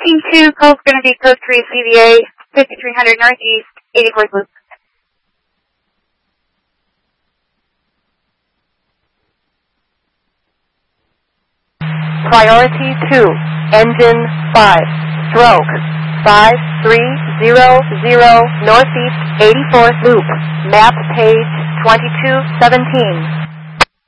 Tracking 2, call's going to be code 3 CVA, 5300 Northeast, 84th Loop. Priority 2, engine 5, stroke 5300 Northeast 84th Loop, map page 2217.